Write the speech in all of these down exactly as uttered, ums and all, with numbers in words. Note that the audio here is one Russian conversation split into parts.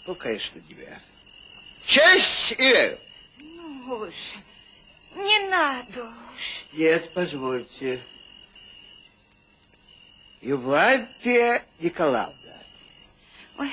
Ну, конечно, тебя. Честь и веру. Ну уж, не надо уж. Нет, позвольте. Евлампия Николаевна. Ой.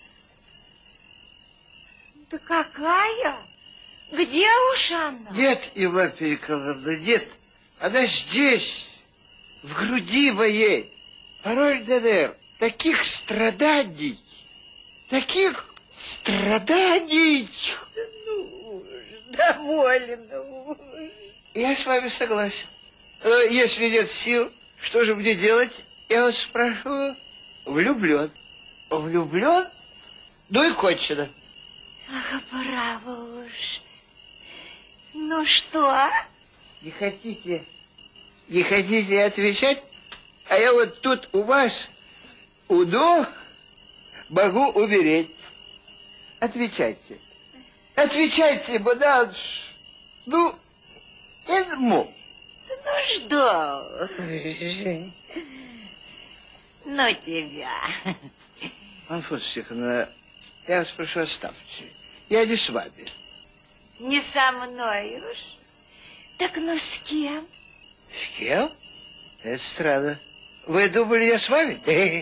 Да какая? Где уж она? Нет, Евлампия Николаевна, нет. Она здесь, в груди моей. Пароль ДНР. Таких страданий, таких страданий. Да ну уж, довольно уж. Я с вами согласен. Но если нет сил, что же мне делать? Я вас спрашиваю. Влюблен. Влюблен? Ну и кончено. Ах, право уж. Ну что? Не хотите, не хотите отвечать? А я вот тут у вас, уду, могу умереть. Отвечайте. Отвечайте, Бонадж. Ну, Эдму. Ну что? Ну тебя. Анфиса Тихоновна, я вас прошу, оставьте. Я не с вами. Не со мной уж. Так ну с кем? С кем? Это странно. Вы думали, я с вами?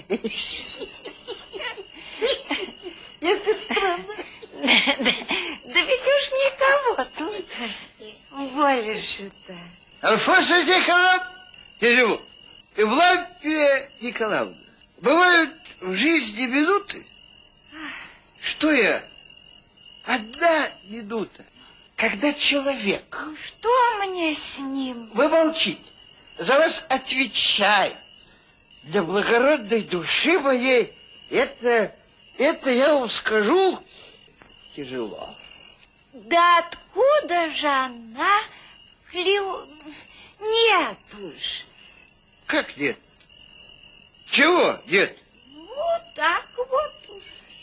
Это странно. Да ведь уж никого тут. Больше-то. Анфиса Тихоновна, тяжело. Евлампия Николаевна, бывают в жизни минуты, что я, одна минута, когда человек... Ну что мне с ним? Вы молчите, за вас отвечает. Для благородной души моей это, это я вам скажу, тяжело. Да откуда же она клю... Нет уж. Как нет? Чего нет? Ну, так вот уж.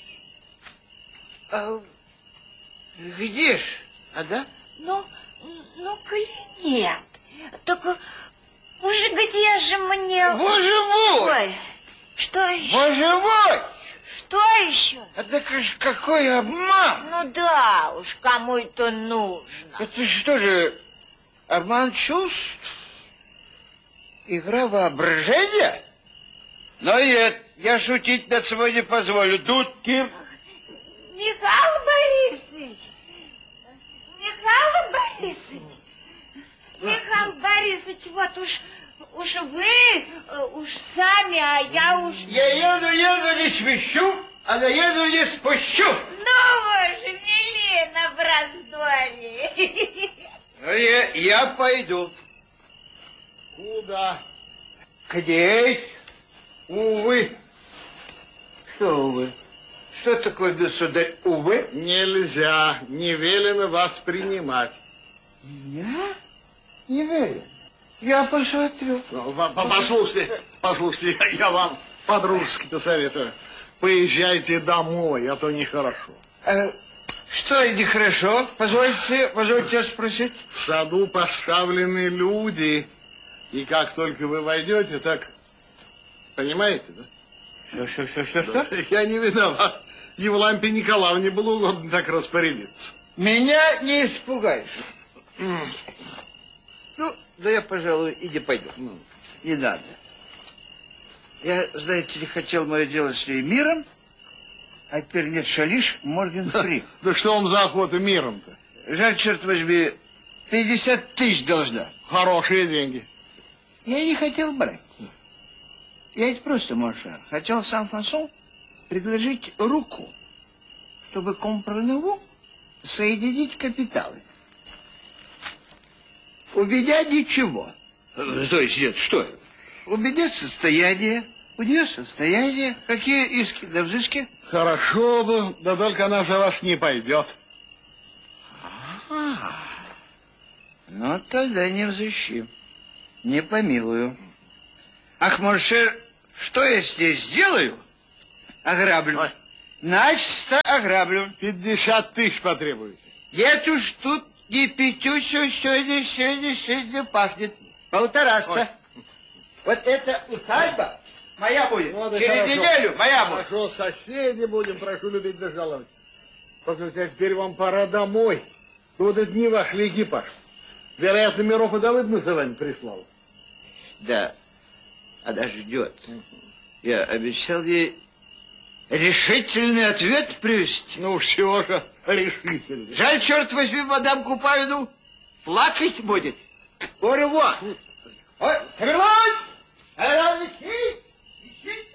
А где ж она? Ну, ну, коли нет, так уж где же мне... Боже мой! Ой, что еще? Боже мой! Что еще? Однако ж какой обман! Ну да уж, кому это нужно. Это что же, обман чувств? Игра воображения? Но нет, я шутить над собой не позволю. Дудки. Михаил Борисович! Михаил Борисович! Михаил Борисович, вот уж, уж вы, уж сами, а я уж... Я еду, еду, не смещу, а наеду, не спущу. Ну вы же вели на раздолье. Ну, я, я пойду. Куда? К ней. Увы. Что, увы? Что такое, государь, увы? Нельзя, не велено вас принимать. Я? Не верю. Я посмотрю. Ну, по- по- Послушайте, послушайте, я, я вам по-дружески-то советую. Поезжайте домой, а то нехорошо. А что нехорошо? Позвольте, позвольте спросить. В саду поставлены люди, и как только вы войдете, так... Понимаете, да? Что, что, что, что, что? Я не виноват. Евлампии Николаевне было угодно так распорядиться. Меня не испугаешь. Ну, да я, пожалуй, и не пойду. Не надо. Я, знаете ли, хотел мое дело с ней миром, а теперь нет, шалиш, Морген фри. Да что вам за охота миром-то? Жаль, черт возьми, пятьдесят тысяч должна. Хорошие деньги. Я не хотел брать. Я ведь просто, Маша, хотел сам фасон предложить руку, чтобы компраневу соединить капиталы. У меня ничего. То есть нет, что? У меня состояние, у нее состояние. Какие иски на взыски? Хорошо бы, да только она за вас не пойдет. А, ну тогда не взыщи, не помилую. Ах, Моншер, что я здесь сделаю? Ограблю. Ой. Начисто ограблю. Пятьдесят тысяч потребуете. Нет уж тут не пятюсю, сегодня, сегодня, сегодня пахнет. Полтораста. Вот эта усадьба моя будет. Ну, ладно, Через хорошо. неделю моя будет. Хорошо, соседи будем, прошу любить да жаловать. Послушайте, а теперь вам пора домой. Ну, вот это не ваш ли экипаж. Вероятно, Мироха Давыдовна за вами прислал. Да, она ждет. Я обещал ей решительный ответ привезти. Ну, все же решительно. Жаль, черт возьми, мадам Купавину плакать будет. Оревуар. Ой, Саверлань! Саверлань, ищи! Ищи!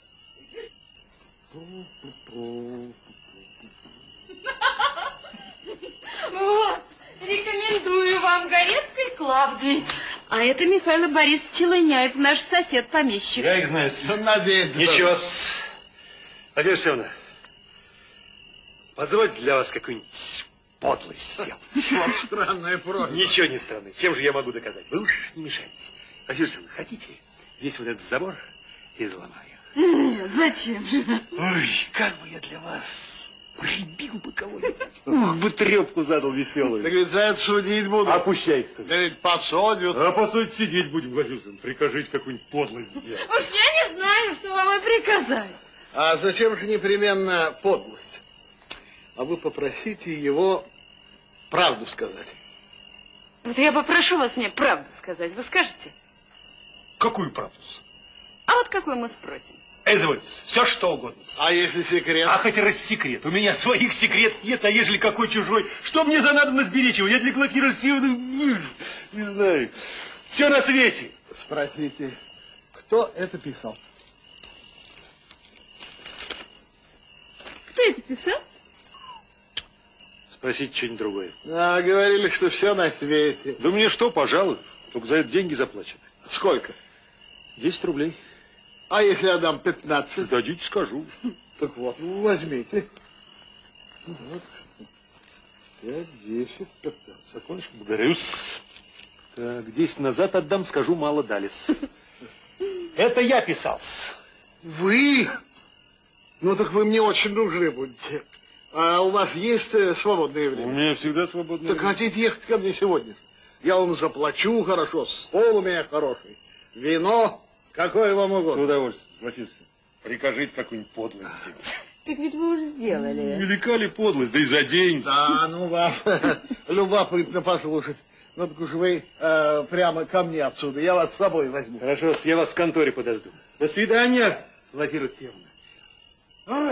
Вот, рекомендую вам Горецкой Клавдии. А это Михаил Борисович Челыняев, наш сосед-помещик. Я их знаю. Надеюсь. Ничего-с. Надежда Алексеевна, позвольте для вас какую-нибудь подлость сделать. Вот странная просьба. Ничего не странно. Чем же я могу доказать? Вы уж не мешайте. Надежда Алексеевна, хотите? Весь вот этот забор изломаю. Нет, зачем же? Ой, как бы я для вас прибил бы кого-нибудь. Ух, бы трепку задал веселую. Так ведь за это судить буду. Опущайся. Да ведь посадят. А по сути сидеть будем, Владимир. Прикажите какую-нибудь подлость сделать. Уж я не знаю, что вам и приказать. А зачем же непременно подлость? А вы попросите его правду сказать. Вот я попрошу вас мне правду сказать. Вы скажете? Какую правду? А вот какой мы спросим? Извольте, все что угодно. А если секрет? А хоть раз секрет. У меня своих секретов нет, а ежели какой чужой, что мне за надобность беречь его? Я для Глафиры Алексеевны, не знаю, все на свете. Спросите, кто это писал? Кто это писал? Спросите что-нибудь другое. А, говорили, что все на свете. Да мне что, пожалуй, только за это деньги заплачены. Сколько? Десять рублей. А если я дам пятнадцать? Дадите, скажу. Так вот, ну, возьмите. Вот. Пять, десять, пятнадцать. Закончим, благодарю-с. Так, десять назад отдам, скажу, мало дали-с. Это я писал-с. Вы? Ну, так вы мне очень нужны будете. А у вас есть э, свободное У время? меня всегда свободно. Так хотите ехать ко мне сегодня? Я вам заплачу хорошо, стол у меня хороший, вино, какое вам С угодно. удовольствием, Глафирса. Прикажите какую-нибудь подлость сделать. Так ведь вы уже сделали. Велика ли подлость, да и за день. Да, ну вам любопытно послушать. Ну так уж вы э, прямо ко мне отсюда, я вас с собой возьму. Хорошо, я вас в конторе подожду. До свидания, Глафира Алексеевна.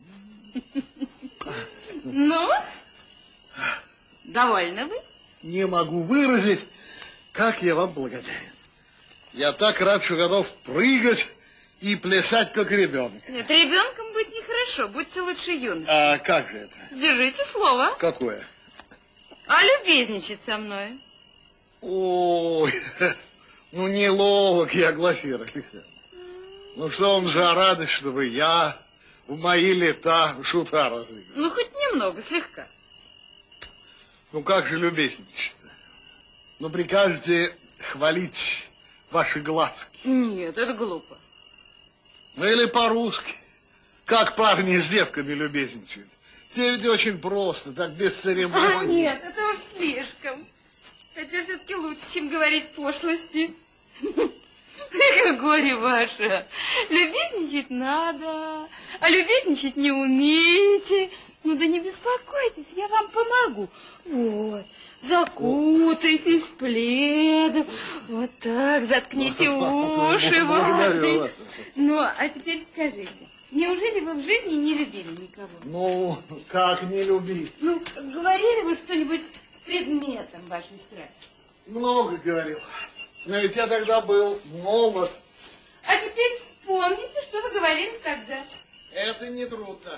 Ну, довольны вы? Не могу выразить, как я вам благодарен. Я так рад, что готов прыгать и плясать, как ребенок. Нет, ребенком быть нехорошо, будьте лучше юношей. А как же это? Сдержите слово. Какое? А любезничать со мной? Ой, ну неловок я, Глафира Алексеевна. Ну что вам за радость, чтобы я в мои лета шута разыграл? Ну, хоть немного, слегка. Ну как же любезничать-то? Ну прикажете хвалить ваши глазки. Нет, это глупо. Ну или по-русски. Как парни с девками любезничают. Те ведь очень просто, так без церемонии. А, нет, это уж слишком. Хотя все-таки лучше, чем говорить пошлости. Эх, горе ваше. Любезничать надо, а любезничать не умеете. Ну да не беспокойтесь, я вам помогу. Вот, закутайтесь пледом. Вот так, заткните уши. Благодарю вас. Ну, а теперь скажите, неужели вы в жизни не любили никого? Ну, как не любить? Ну, говорили вы что-нибудь с предметом вашей страсти? Много говорил. Но ведь я тогда был молод. А теперь вспомните, что вы говорили тогда. Это не трудно.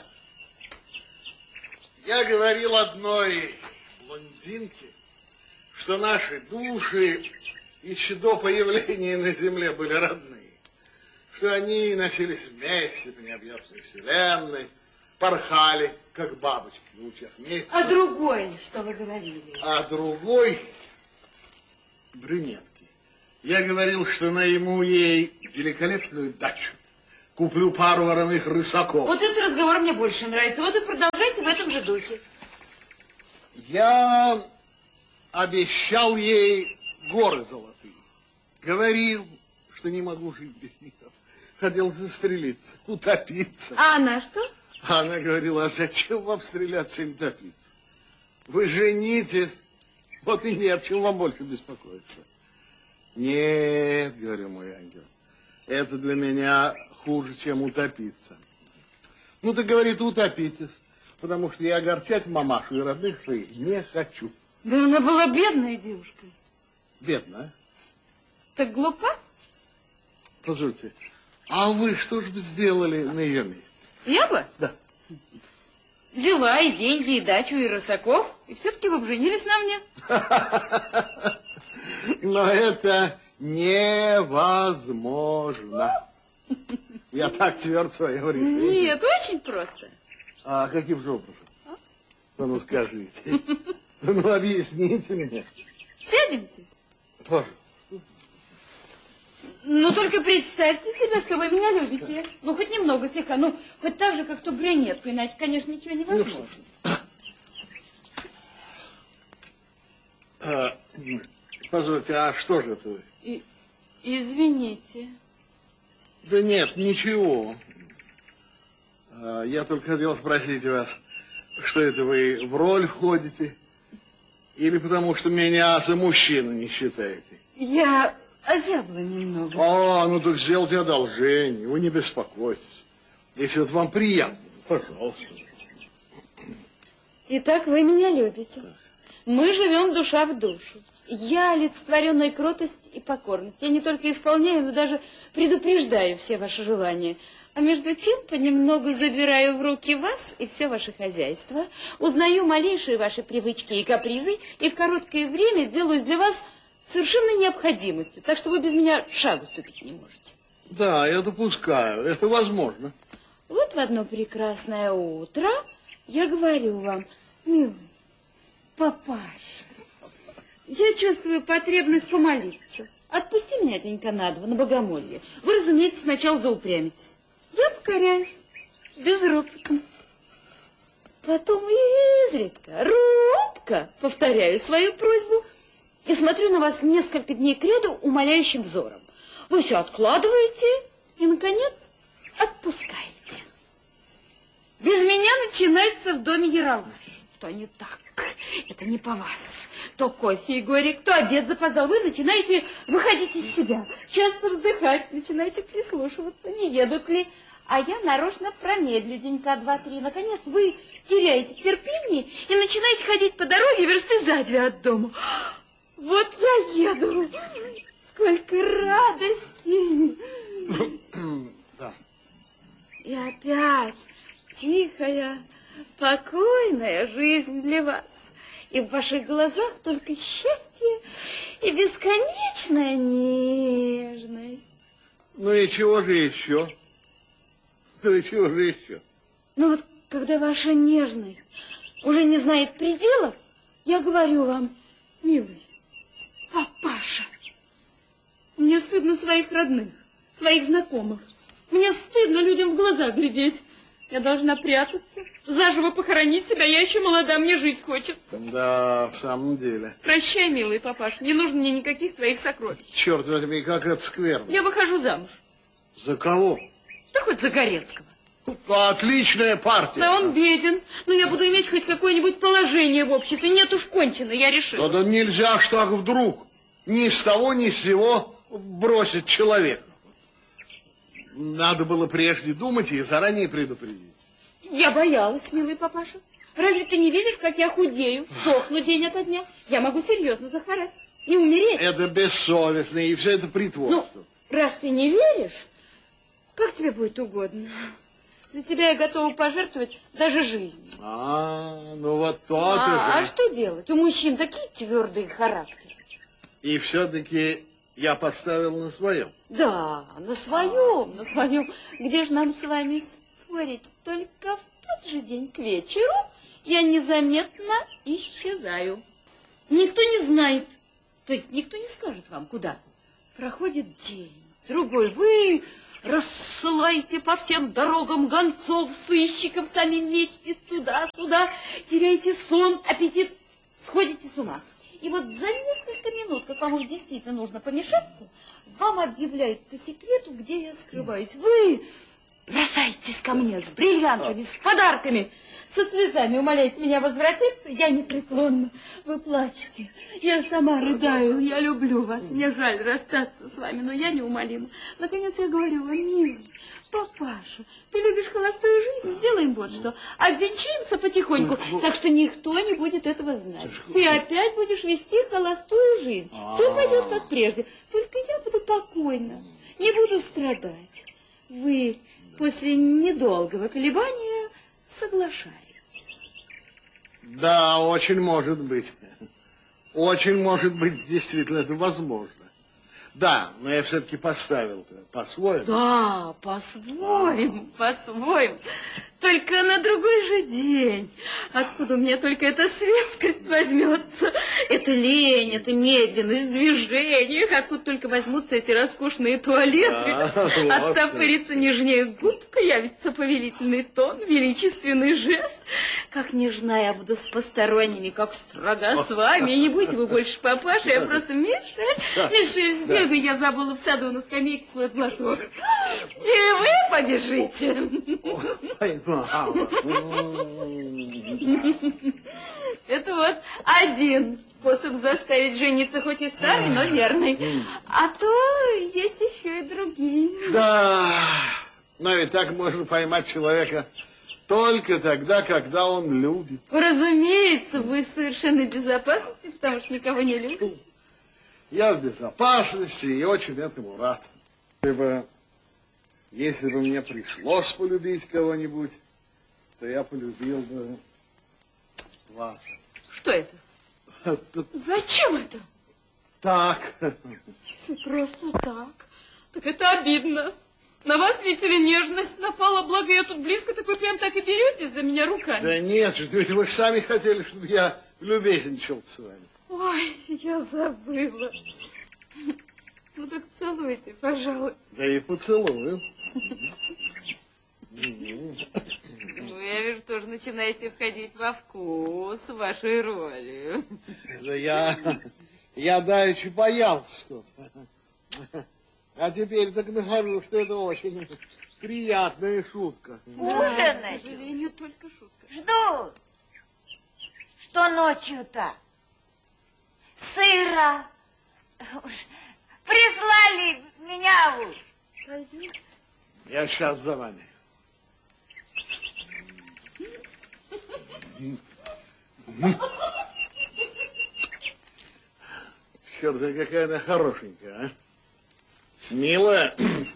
Я говорил одной блондинке, что наши души еще до появления на земле были родные. Что они носились вместе по необъятной вселенной, порхали, как бабочки в лучах месяца. А другой, что вы говорили? А другой брюнетки. Я говорил, что найму ей великолепную дачу. Куплю пару вороных рысаков. Вот этот разговор мне больше нравится. Вот и продолжайте в этом же духе. Я обещал ей горы золотые. Говорил, что не могу жить без них. хотел застрелиться, утопиться. А она что? А она говорила, а зачем вам стреляться и не топиться? Вы женитесь, вот и не об чем вам больше беспокоиться. Нет, говорю, мой ангел, это для меня хуже, чем утопиться. Ну, ты, говорит, утопитесь, потому что я огорчать мамашу и родных своих не хочу. Да она была бедная девушка. Бедная? Так глупа? Послушайте, а вы что же бы сделали на ее месте? Я бы? Да. Взяла и деньги, и дачу, и рысаков, и все-таки вы бы женились на мне. Но это невозможно. Я так тверд в своем решении. Нет, очень просто. А каким же образом? А? Ну, скажите. Ну, объясните мне. Сядемте. Пожалуйста. Ну, только представьте себе, что вы меня любите. Ну, хоть немного слегка. Ну, хоть так же, как ту брюнетку. Иначе, конечно, ничего невозможно. А, позвольте, а что же это вы? И, извините. Да нет, ничего. А, я только хотел спросить вас, что это вы в роль входите? Или потому что меня за мужчину не считаете? Я озябла немного. А, ну так сделайте одолжение, вы не беспокойтесь. Если это вам приятно, пожалуйста. Итак, вы меня любите. Мы живем душа в душу. Я олицетворенная кротость и покорность. Я не только исполняю, но даже предупреждаю все ваши желания. А между тем понемногу забираю в руки вас и все ваше хозяйство, узнаю малейшие ваши привычки и капризы, и в короткое время делаюсь для вас совершенно необходимостью, так что вы без меня шагу ступить не можете. Да, я допускаю, это возможно. Вот в одно прекрасное утро я говорю вам, милый папаша, я чувствую потребность помолиться. Отпусти меня денька на два на богомолье. Вы, разумеется, сначала заупрямитесь. Я покоряюсь, безропотно. Потом изредка, робко повторяю свою просьбу и смотрю на вас несколько дней кряду умоляющим взором. Вы все откладываете и, наконец, отпускаете. Без меня начинается в доме яролаж. То не так, это не по вас. То кофе и горек, то обед запоздал. Вы начинаете выходить из себя, часто вздыхать, начинаете прислушиваться, не едут ли. А я нарочно промедлю денька два-три. Наконец вы теряете терпение и начинаете ходить по дороге версты за две от дома. Вот я еду. Сколько радости. Да. И опять тихая, спокойная жизнь для вас. И в ваших глазах только счастье и бесконечная нежность. Ну и чего же еще? Ну и чего же еще? Ну вот, когда ваша нежность уже не знает пределов, я говорю вам, милый папаша, мне стыдно своих родных, своих знакомых. Мне стыдно людям в глаза глядеть. Я должна прятаться, заживо похоронить себя. Я еще молода, мне жить хочется. Да, в самом деле. Прощай, милый папаш, не нужно мне никаких твоих сокровищ. Черт возьми, как это скверно. Я выхожу замуж. За кого? Да хоть за Горецкого. Отличная партия. Да он беден, но я буду иметь хоть какое-нибудь положение в обществе. Нет уж, кончено, я решила. Да, да нельзя ж так вдруг, ни с того, ни с сего бросить человека. Надо было прежде думать и заранее предупредить. Я боялась, милый папаша. Разве ты не видишь, как я худею, сохну день ото дня? Я могу серьезно захворать и умереть. Это бессовестно, и все это притворство. Ну, раз ты не веришь, как тебе будет угодно. Для тебя я готова пожертвовать даже жизнью. А, ну вот то-то А, же. а что делать? У мужчин такие твердые характеры. И все-таки я поставил на своем. Да, на своем, на своем. Где же нам с вами спорить? Только в тот же день к вечеру я незаметно исчезаю. Никто не знает, то есть никто не скажет вам, куда. Проходит день, другой. Вы рассылаете по всем дорогам гонцов, сыщиков, сами мечтесь туда-сюда, теряете сон, аппетит, сходите с ума. И вот за несколько минут, как вам уже действительно нужно помешаться, вам объявляют по секрету, где я скрываюсь. Вы бросаетесь ко мне с бриллиантами, с подарками, со слезами умоляете меня возвратиться, я непреклонна. Вы плачете, я сама рыдаю, я люблю вас, мне жаль расстаться с вами, но я неумолима. Наконец я говорю вам: милый папаша, ты любишь холостую жизнь, сделаем вот что, обвенчаемся потихоньку, так что никто не будет этого знать. Ты опять будешь вести холостую жизнь, все пойдет как прежде, только я буду покойна, не буду страдать. Вы после недолгого колебания соглашаетесь. Да, очень может быть. Очень может быть, действительно, это возможно. Да, но я все-таки поставил-то по-своему. Да, по-своему, по-своему. Только на другой же день. Откуда у меня только эта светскость возьмется? Это лень, это медленность в движениях. Откуда только возьмутся эти роскошные туалеты? Да, оттопырится вот нежнее губка, явится повелительный тон, величественный жест. Как нежна я буду с посторонними, как строга с вами. И не будете вы больше папаша, я просто Мишель. Мишель, сбегай, я забыла в саду на скамейке свой платок. И вы побежите. Это вот один способ заставить жениться, хоть и старый, но верный. А то есть еще и другие. Да, но ведь так можно поймать человека только тогда, когда он любит. Разумеется, вы в совершенной безопасности, потому что никого не любите. Я в безопасности и очень этому рад. Ибо если бы мне пришлось полюбить кого-нибудь, то я полюбил бы вас. Что это? Зачем это? Так. Все просто так. Так это обидно. На вас, видите ли, нежность напала, благо я тут близко, так вы прям так и беретесь за меня руками. Да нет же, ведь вы же сами хотели, чтобы я любезничал с вами. Ой, я забыла. Ну так целуйте, пожалуй. Да и поцелую. Ну, я вижу, тоже начинаете входить во вкус вашей роли. Да я, я давеча боялся что-то. А теперь так нахожу, что это очень приятная шутка. Ужинать? К сожалению, только шутка. Жду. Что ночью-то? Сыра. Уж прислали меня уж. Пойдете? Я сейчас за вами. Черт, какая она хорошенькая, а? Милая,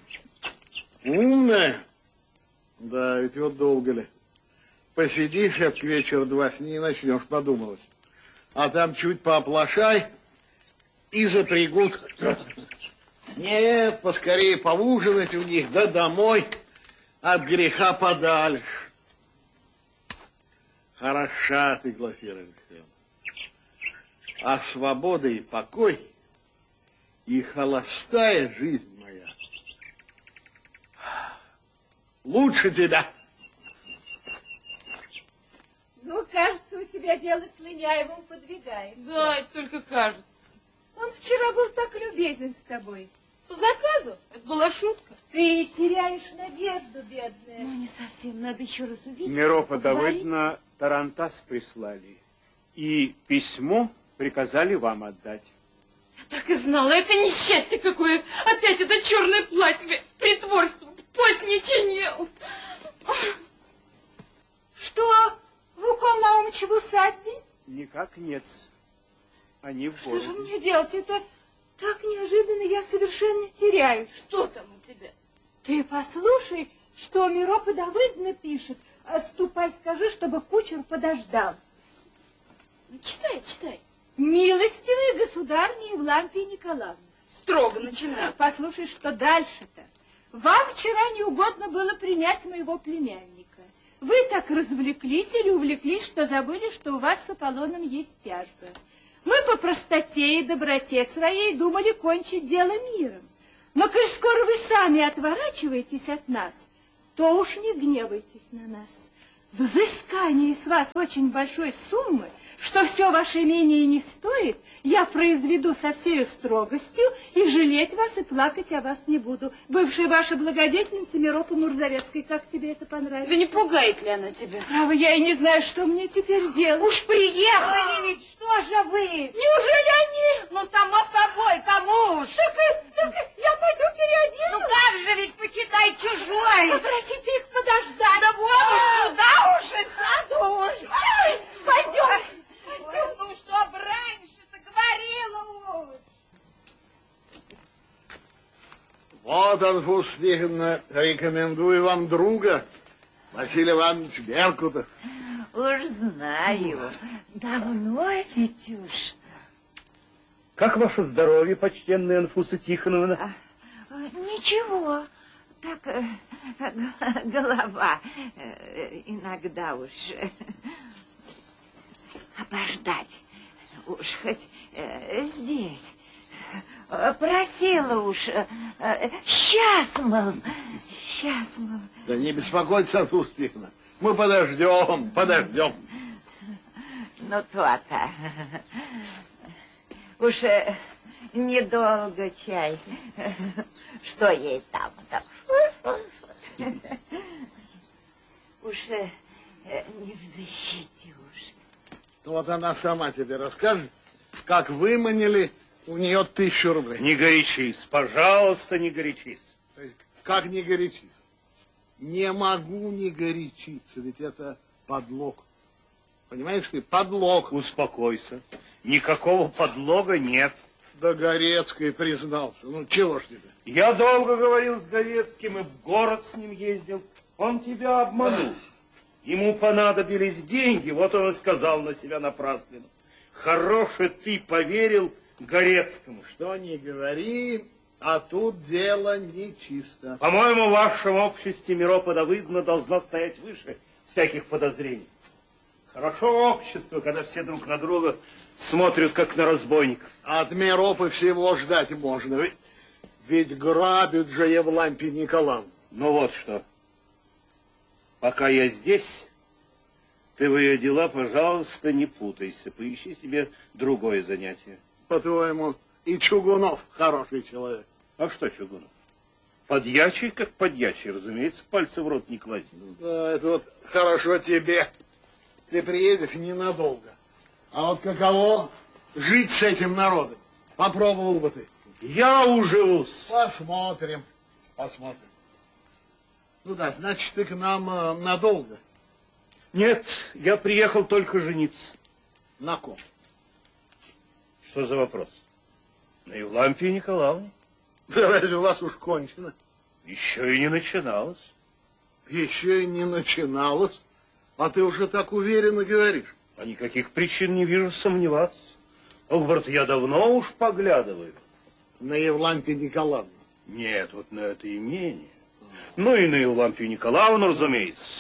умная. Да, ведь вот долго ли. Посидишь от вечера два с ней и начнешь подумывать. А там чуть пооплошай и запрягут. Нет, поскорее поужинать у них, да домой, от греха подальше. Хороша ты, Глафира Михайловна. А свобода и покой, и холостая жизнь моя лучше тебя. Ну, кажется, у тебя дело с Лыняевым подвигает. Да, это только кажется. Он вчера был так любезен с тобой. По заказу? Это была шутка. Ты теряешь надежду, бедная. Ну, не совсем. Надо еще раз увидеть. Миропа Давыдовна тарантас прислали. И письмо приказали вам отдать. Я так и знала. Это несчастье какое. Опять это черное платье. Притворство. Постничание. Что? В Укол Наумыча в усадьбе? Никак нет. Они в Что городе. же мне делать? Это так неожиданно, я совершенно теряюсь. Что там у тебя? Ты послушай, что Миропа Давыдовна пишет. А ступай, скажи, чтобы кучер подождал. Читай, читай. Милостивая государня Евлампия Николаевна. Строго начинай. Послушай, что дальше-то. Вам вчера не угодно было принять моего племянника. Вы так развлеклись или увлеклись, что забыли, что у вас с Аполлоном есть тяжба. Мы по простоте и доброте своей думали кончить дело миром. Но, коль скоро вы сами отворачиваетесь от нас, то уж не гневайтесь на нас. Взыскание с вас очень большой суммы, что все ваше имение не стоит, я произведу со всей строгостью, и жалеть вас и плакать о вас не буду. Бывшая ваша благодетельница Миропа Мурзовецкой, как тебе это понравится? Да не пугает ли она тебя? Право, я и не знаю, что мне теперь делать. Уж приехали ведь, что же вы? Неужели они? Ну, само собой, кому уж? Так, так я пойду переоденусь. Ну, как же ведь, почитай, чужой. Попросите их подождать. Да вот уж сюда уж и саду уж. Пойдем. Ой, ну, чтоб раньше-то говорила уж. Вот, Анфуса Тихоновна, рекомендую вам друга, Василий Иванович Беркутов. Уж знаю, давно ведь уж. Как ваше здоровье, почтенная Анфуса Тихоновна? А, ничего, так э, голова э, иногда уж э, обождать уж хоть э, здесь. Просила уж, э, э, сейчас, мол, сейчас, мол. Да не беспокойтесь, Анфуса Тихоновна, мы подождем, подождем. Ну, то-то. Уж э, недолго чай. Что ей там? Так? Уж э, не в защите уж. Вот она сама тебе расскажет, как выманили у нее тысячу рублей. Не горячись, пожалуйста, не горячись. Как не горячиться? Не могу не горячиться, ведь это подлог. Понимаешь ты, подлог. Успокойся. Никакого подлога нет. Да Горецкий признался. Ну, чего ж тебе? Я долго говорил с Горецким и в город с ним ездил. Он тебя обманул. Ему понадобились деньги, вот он и сказал на себя напраслину. Хороший ты поверил Горецкому. Что не говори, а тут дело нечисто. По-моему, в вашем обществе Миропа Давыдовна должна стоять выше всяких подозрений. Хорошо общество, когда все друг на друга смотрят, как на разбойников. От Миропы всего ждать можно. Ведь, ведь грабят же Евлампию Николаевну. Ну вот что. Пока я здесь, ты в ее дела, пожалуйста, не путайся. Поищи себе другое занятие. По-твоему, и Чугунов хороший человек. А что Чугунов? Подьячий, как подьячий, разумеется, пальцы в рот не клади. Да, это вот хорошо тебе. Ты приедешь ненадолго. А вот каково жить с этим народом? Попробовал бы ты. Я уживусь. Посмотрим, посмотрим. Ну да, значит, ты к нам э, надолго. Нет, я приехал только жениться. На ком? Что за вопрос? На Евлампии Николаевне. Да разве у вас уж кончено? Еще и не начиналось. Еще и не начиналось. А ты уже так уверенно говоришь. А никаких причин не вижу сомневаться. Ох, брат, я давно уж поглядываю. На Евлампию Николаевну? Нет, вот на это имение. Ну и на Евлампию Николаевну, разумеется.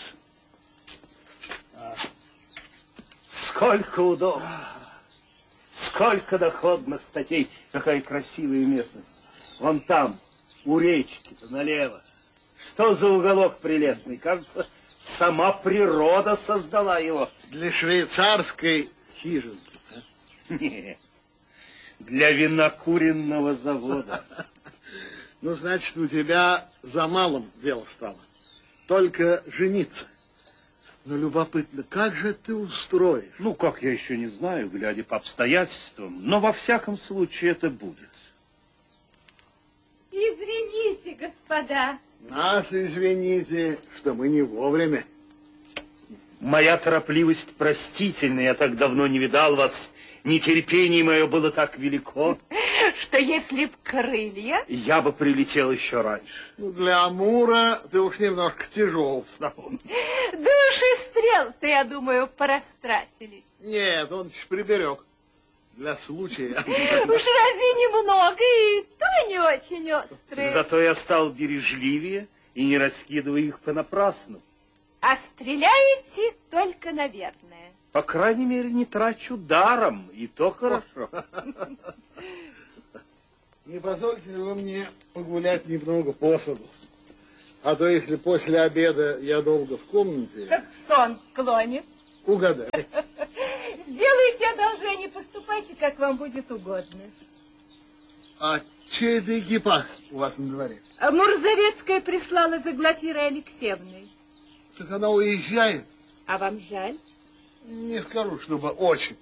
Сколько удобно. Сколько доходных статей. Какая красивая местность. Вон там, у речки-то налево. Что за уголок прелестный. Кажется, сама природа создала его. Для швейцарской хижинки. А? Нет, для винокуренного завода. Ну, значит, у тебя за малым дело стало. Только жениться. Но любопытно, как же ты устроишь? Ну, как я еще не знаю, глядя по обстоятельствам, но во всяком случае это будет. Извините, господа. Нас извините, что мы не вовремя. Моя торопливость простительна, я так давно не видал вас. Нетерпение мое было так велико. Что если б крылья? Я бы прилетел еще раньше. Ну, для Амура ты уж немножко тяжел стал. Души стрел-то, я думаю, порастратились. Нет, он приберег. Для случая. Уж разве немного, и то не очень острые. Зато я стал бережливее и не раскидываю их понапрасну. А стреляете только, наверное. По крайней мере, не трачу даром, и то хорошо. Не позвольте ли вы мне погулять немного по саду? А то, если после обеда я долго в комнате... Как в сон клонит. Угадай. Сделайте одолжение, поступайте, как вам будет угодно. А чей это экипаж у вас на дворе? А Мурзовецкая прислала за Глафирой Алексеевной. Так она уезжает? А вам жаль? Не скажу, чтобы очень.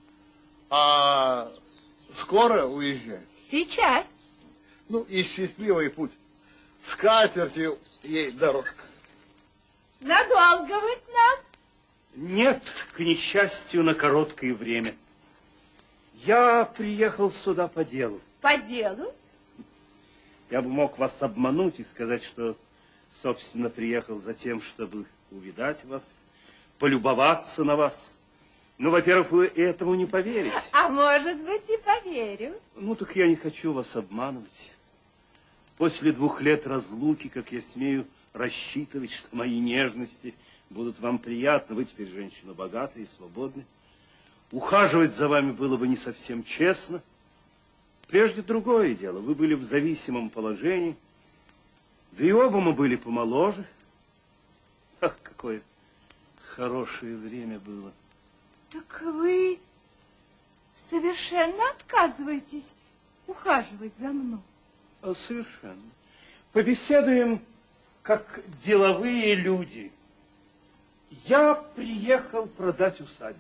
А скоро уезжает? Сейчас. Ну и счастливый путь. С катертью ей дорожка. Надолго вы к нам? Нет, к несчастью, на короткое время. Я приехал сюда по делу. По делу? Я бы мог вас обмануть и сказать, что, собственно, приехал за тем, чтобы увидать вас, полюбоваться на вас. Ну, во-первых, вы этому не поверите. А может быть, и поверю. Ну, так я не хочу вас обманывать. После двух лет разлуки, как я смею рассчитывать, что мои нежности будут вам приятны. Вы теперь женщина богатая и свободная. Ухаживать за вами было бы не совсем честно. Прежде другое дело. Вы были в зависимом положении. Да и оба мы были помоложе. Ах, какое хорошее время было. Так вы совершенно отказываетесь ухаживать за мной? Совершенно. Побеседуем как деловые люди. Я приехал продать усадьбу.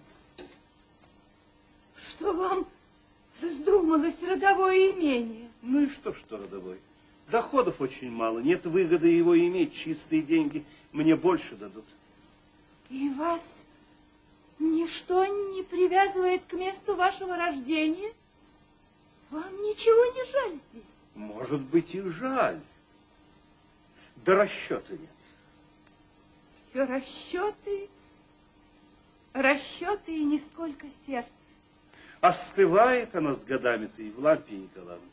Что вам вздумалось родовое имение? Ну и что, что родовой? Доходов очень мало, нет выгоды его иметь. Чистые деньги мне больше дадут. И вас ничто не привязывает к месту вашего рождения? Вам ничего не жаль здесь? Может быть, и жаль. Да расчета нет. Все расчеты, расчеты и нисколько сердца. Остывает оно с годами-то, Евлампия Николаевна.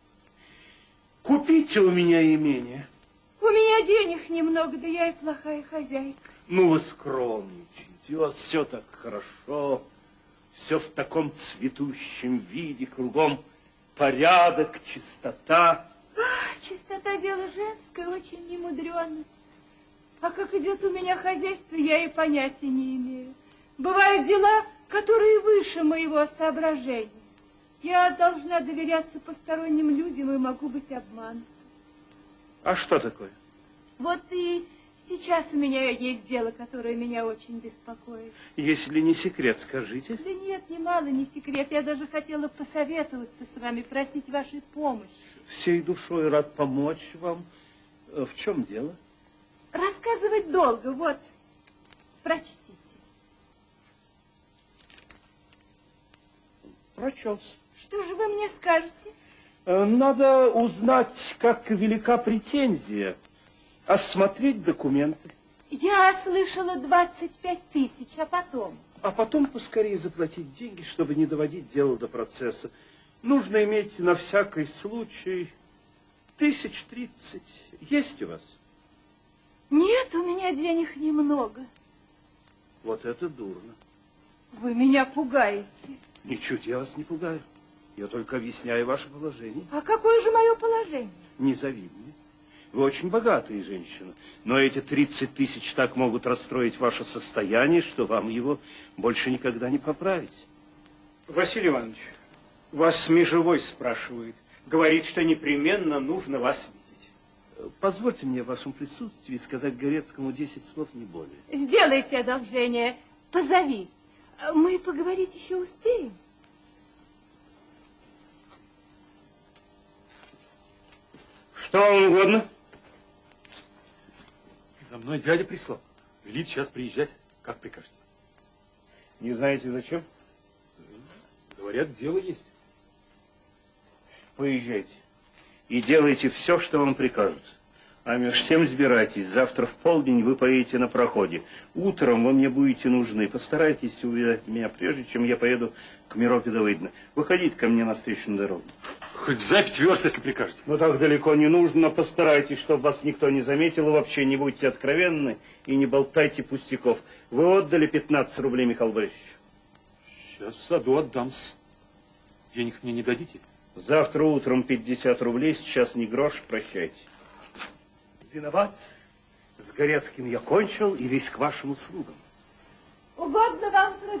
Купите у меня имение. У меня денег немного, да я и плохая хозяйка. Ну, вы скромничаете, у вас все так хорошо, все в таком цветущем виде, кругом порядок, чистота. Ах, чистота дело женское, очень немудрено. А как идет у меня хозяйство, я и понятия не имею. Бывают дела, которые выше моего соображения. Я должна доверяться посторонним людям и могу быть обманута. А что такое? Вот и сейчас у меня есть дело, которое меня очень беспокоит. Если не секрет, скажите. Да нет, немало не секрет. Я даже хотела посоветоваться с вами, просить вашей помощи. Всей душой рад помочь вам. В чем дело? Рассказывать долго, вот, прочтите. Прочес. Что же вы мне скажете? Надо узнать, как велика претензия, осмотреть документы. Я слышала двадцать пять тысяч, а потом? А потом поскорее заплатить деньги, чтобы не доводить дело до процесса. Нужно иметь на всякий случай тысяч тридцать. Есть у вас? Нет, у меня денег немного. Вот это дурно. Вы меня пугаете. Ничуть я вас не пугаю. Я только объясняю ваше положение. А какое же мое положение? Незавидное. Вы очень богатая женщина, но эти тридцать тысяч так могут расстроить ваше состояние, что вам его больше никогда не поправить. Василий Иванович, вас межевой спрашивает. Говорит, что непременно нужно вас видеть. Позвольте мне в вашем присутствии сказать Горецкому десять слов, не более. Сделайте одолжение, позови. Мы поговорить еще успеем? Что вам угодно? За мной дядя прислал. Велит сейчас приезжать. Как прикажете? Не знаете зачем? Говорят, дело есть. Поезжайте и делайте все, что вам прикажут. А между тем сбирайтесь. Завтра в полдень вы поедете на проходе. Утром вы мне будете нужны. Постарайтесь увидеть меня прежде, чем я поеду к Миропе Давыдовне. Выходите ко мне на встречную дорогу. Хоть за пять верст, если прикажете. Но так далеко не нужно. Постарайтесь, чтобы вас никто не заметил. И вообще не будьте откровенны и не болтайте пустяков. Вы отдали пятнадцать рублей Михаилу Борисовичу? Сейчас в саду отдам-с. Денег мне не дадите? Завтра утром пятьдесят рублей, сейчас не грош, прощайте. Виноват. С Горецким я кончил и весь к вашим услугам. Угодно вам